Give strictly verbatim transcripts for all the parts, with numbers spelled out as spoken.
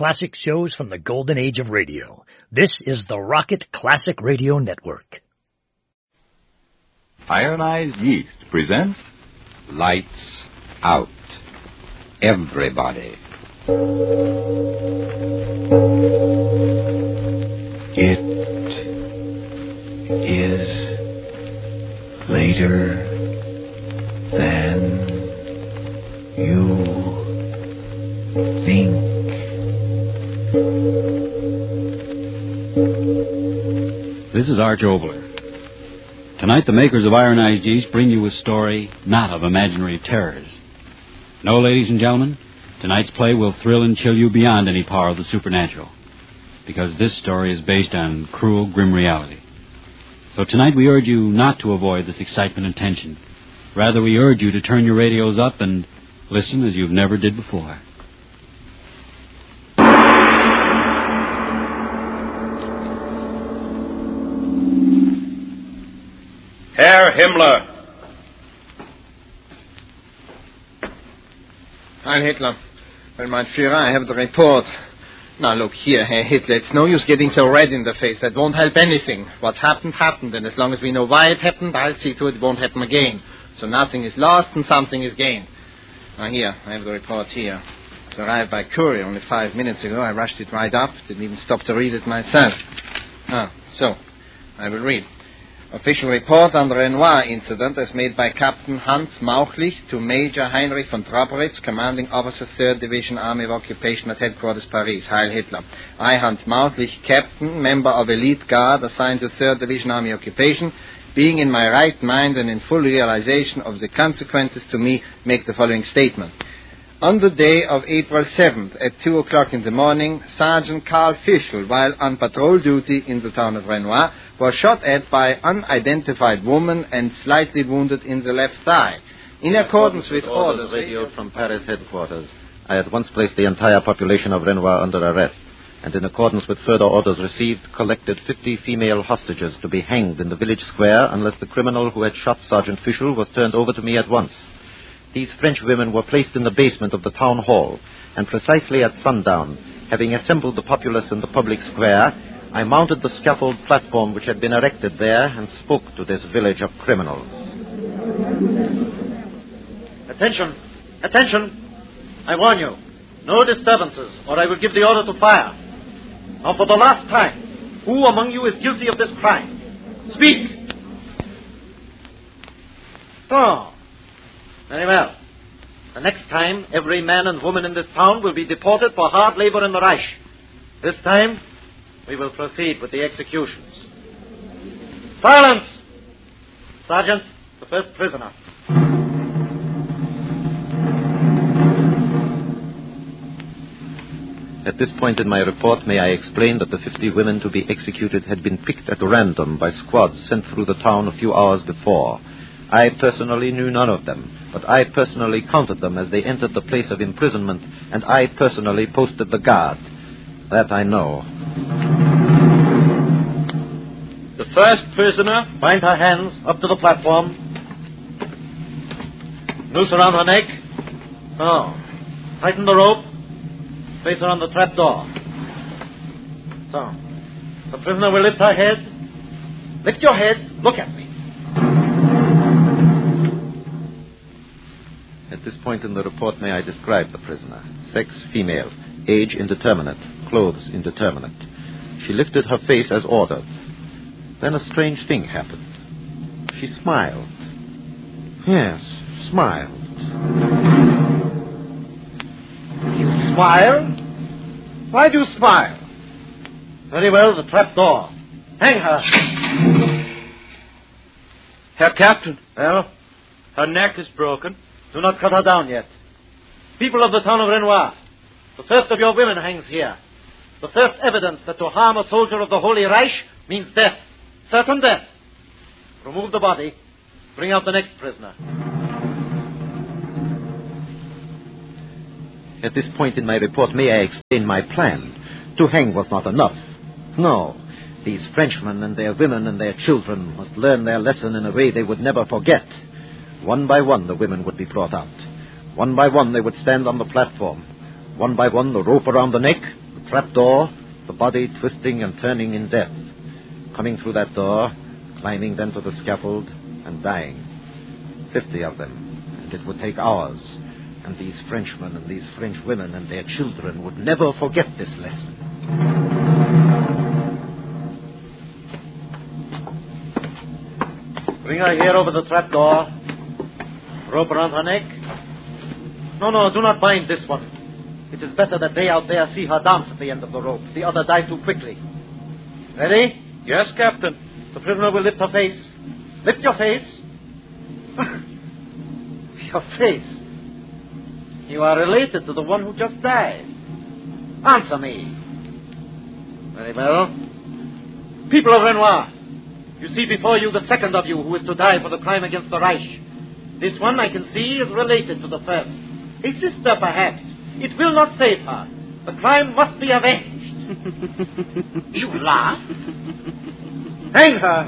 classic shows from the golden age of radio. This is the Rocket Classic Radio Network. Ironized Yeast presents Lights Out. Everybody. It is later than you think. This is Arch Obler. Tonight, the makers of Ironized Yeast bring you a story not of imaginary terrors. No, ladies and gentlemen, tonight's play will thrill and chill you beyond any power of the supernatural, because this story is based on cruel, grim reality. So tonight we urge you not to avoid this excitement and tension. Rather, we urge you to turn your radios up and listen as you've never did before. Herr Himmler. Heil Hitler. Well, mein Führer, I have the report. Now, look here, Herr Hitler. It's no use getting so red in the face. That won't help anything. What happened, happened. And as long as we know why it happened, I'll see to it it won't happen again. So nothing is lost and something is gained. Now, here, I have the report here. It arrived by courier only five minutes ago. I rushed it right up. Didn't even stop to read it myself. Ah, so, I will read. Official report on the Renoir incident as made by Captain Hans Mauchlich to Major Heinrich von Trauberitz, commanding officer third Division Army of Occupation at headquarters Paris. Heil Hitler. I, Hans Mauchlich, captain, member of elite guard assigned to third Division Army Occupation, being in my right mind and in full realization of the consequences to me, make the following statement. On the day of April seventh at two o'clock in the morning, Sergeant Karl Fischl, while on patrol duty in the town of Renoir, was shot at by unidentified woman and slightly wounded in the left thigh. In accordance with orders radio from Paris headquarters, I at once placed the entire population of Renoir under arrest, and in accordance with further orders received, collected fifty female hostages to be hanged in the village square unless the criminal who had shot Sergeant Fischl was turned over to me at once. These French women were placed in the basement of the town hall, and precisely at sundown, having assembled the populace in the public square, I mounted the scaffold platform which had been erected there and spoke to this village of criminals. Attention! Attention! I warn you, no disturbances, or I will give the order to fire. Now, for the last time, who among you is guilty of this crime? Speak! Oh. Very well. The next time, every man and woman in this town will be deported for hard labor in the Reich. This time, we will proceed with the executions. Silence! Sergeant, the first prisoner. At this point in my report, may I explain that the fifty women to be executed had been picked at random by squads sent through the town a few hours before. I personally knew none of them, but I personally counted them as they entered the place of imprisonment, and I personally posted the guard. That I know. The first prisoner, bind her hands up to the platform. Noose around her neck. So, tighten the rope. Place her on the trap door. So, the prisoner will lift her head. Lift your head. Look at me. At this point in the report, may I describe the prisoner? Sex, female. Age, indeterminate. Clothes, indeterminate. She lifted her face as ordered. Then a strange thing happened. She smiled. Yes, smiled. You smile? Why do you smile? Very well, the trap door. Hang her. Herr Captain. Well? Her neck is broken. Do not cut her down yet. People of the town of Renoir, the first of your women hangs here. The first evidence that to harm a soldier of the Holy Reich means death. Certain death. Remove the body. Bring out the next prisoner. At this point in my report, may I explain my plan? To hang was not enough. No. These Frenchmen and their women and their children must learn their lesson in a way they would never forget. One by one, the women would be brought out. One by one, they would stand on the platform. One by one, the rope around the neck, the trapdoor, the body twisting and turning in death. Coming through that door, climbing then to the scaffold, and dying. Fifty of them, and it would take hours. And these Frenchmen and these French women and their children would never forget this lesson. Bring her here over the trapdoor. Rope around her neck. No, no, do not bind this one. It is better that they out there see her dance at the end of the rope. The other die too quickly. Ready? Yes, Captain. The prisoner will lift her face. Lift your face. Your face. You are related to the one who just died. Answer me. Very well. People of Renoir, you see before you the second of you who is to die for the crime against the Reich. This one, I can see, is related to the first. A sister, perhaps. It will not save her. The crime must be avenged. You laugh? Hang her.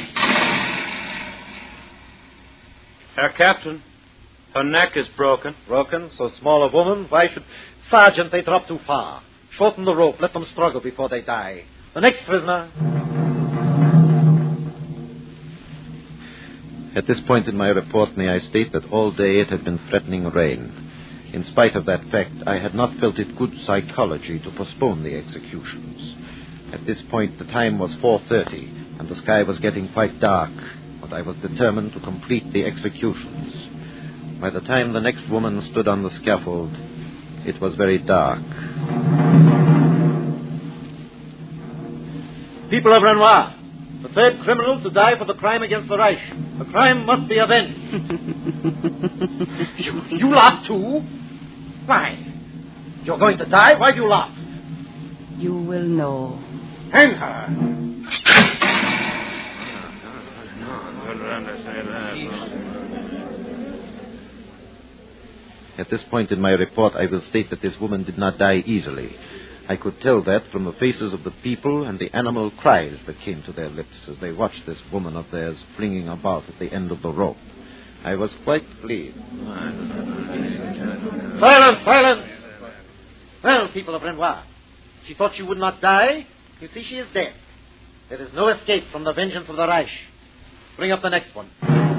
Herr Captain, her neck is broken. Broken? So small a woman? Why should... Sergeant, they drop too far. Shorten the rope. Let them struggle before they die. The next prisoner. At this point in my report, may I state that all day it had been threatening rain. In spite of that fact, I had not felt it good psychology to postpone the executions. At this point, the time was four thirty, and the sky was getting quite dark, but I was determined to complete the executions. By the time the next woman stood on the scaffold, it was very dark. People of Renoir, the third criminal to die for the crime against the Reich. The crime must be avenged. you, you laugh too? Why? You're going to die? Why do you laugh? You will know. Hang her. At this point in my report, I will state that this woman did not die easily. I could tell that from the faces of the people and the animal cries that came to their lips as they watched this woman of theirs flinging about at the end of the rope. I was quite pleased. Silence, silence! Well, people of Renoir, she thought she would not die. You see, she is dead. There is no escape from the vengeance of the Reich. Bring up the next one.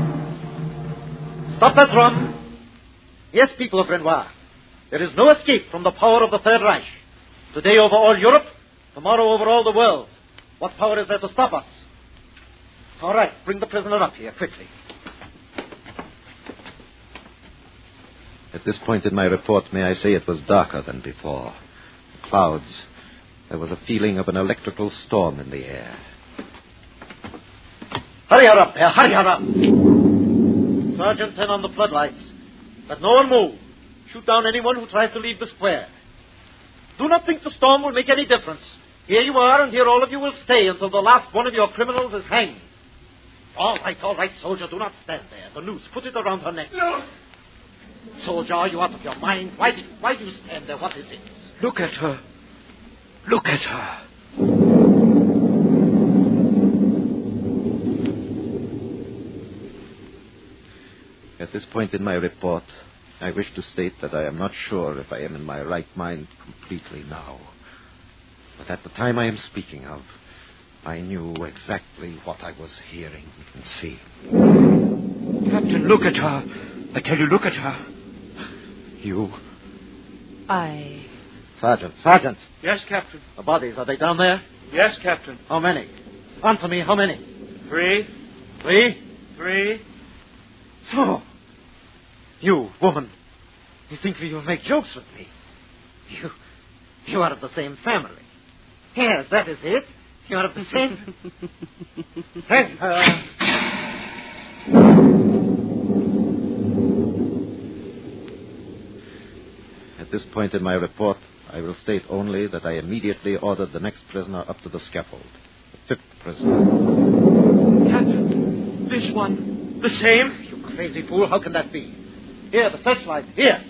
Stop that drum! Yes, people of Renoir, there is no escape from the power of the Third Reich. Today over all Europe, tomorrow over all the world. What power is there to stop us? All right, bring the prisoner up here, quickly. At this point in my report, may I say it was darker than before. The clouds. There was a feeling of an electrical storm in the air. Hurry her up there, hurry her up! Sergeant, turn on the floodlights. Let no one move. Shoot down anyone who tries to leave the square. Do not think the storm will make any difference. Here you are, and here all of you will stay until the last one of your criminals is hanged. All right, all right, soldier, do not stand there. The noose, put it around her neck. No. Soldier, are you out of your mind? Why do, why do you stand there? What is it? Look at her. Look at her. At this point in my report, I wish to state that I am not sure if I am in my right mind completely now. But at the time I am speaking of, I knew exactly what I was hearing and seeing. Captain, look at her. I tell you, look at her. You? I... Sergeant, Sergeant. Yes, Captain. The bodies, are they down there? Yes, Captain. How many? Answer me, how many? Three. Three? Three. So, you, woman, you think you make jokes with me. You, you are of the same family. Yes, that is it. You are of the same... Hang her. At this point in my report, I will state only that I immediately ordered the next prisoner up to the scaffold. The fifth prisoner. Captain, this one, the same? You crazy fool, how can that be? Here, the searchlight, here.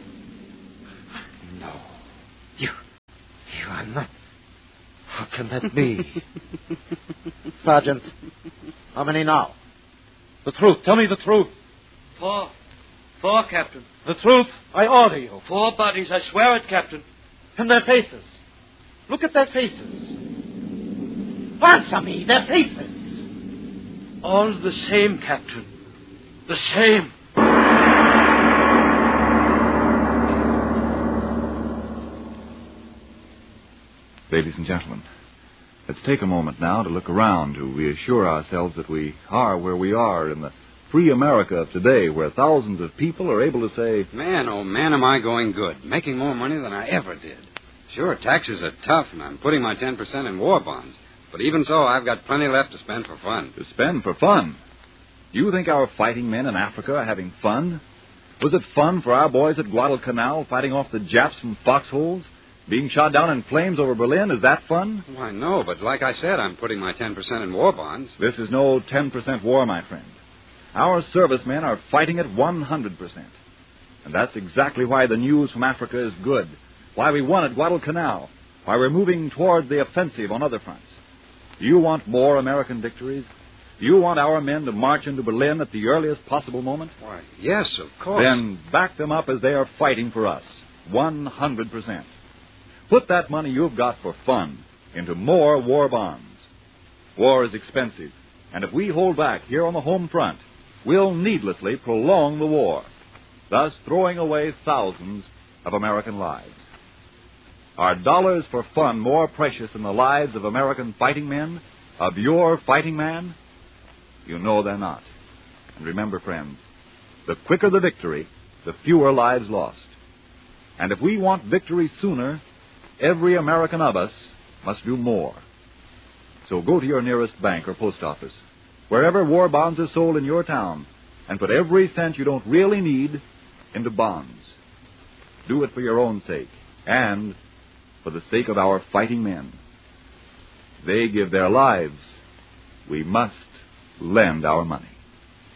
No. You, you are not... How can that be? Sergeant, how many now? The truth, tell me the truth. Four. Four, Captain. The truth, I order you. Four bodies, I swear it, Captain. And their faces. Look at their faces. Answer me, their faces. All the same, Captain. The same. Ladies and gentlemen, let's take a moment now to look around to reassure ourselves that we are where we are in the free America of today, where thousands of people are able to say, Man, oh man, am I going good. Making more money than I ever did. Sure, taxes are tough, and I'm putting my ten percent in war bonds. But even so, I've got plenty left to spend for fun. To spend for fun? You think our fighting men in Africa are having fun? Was it fun for our boys at Guadalcanal fighting off the Japs from foxholes? Being shot down in flames over Berlin, is that fun? Why, no, but like I said, I'm putting my ten percent in war bonds. This is no ten percent war, my friend. Our servicemen are fighting at one hundred percent. And that's exactly why the news from Africa is good, why we won at Guadalcanal, why we're moving toward the offensive on other fronts. Do you want more American victories? Do you want our men to march into Berlin at the earliest possible moment? Why, yes, of course. Then back them up as they are fighting for us, one hundred percent. Put that money you've got for fun into more war bonds. War is expensive, and if we hold back here on the home front, we'll needlessly prolong the war, thus throwing away thousands of American lives. Are dollars for fun more precious than the lives of American fighting men, of your fighting man? You know they're not. And remember, friends, the quicker the victory, the fewer lives lost. And if we want victory sooner, every American of us must do more. So go to your nearest bank or post office, wherever war bonds are sold in your town, and put every cent you don't really need into bonds. Do it for your own sake, and for the sake of our fighting men. They give their lives. We must lend our money.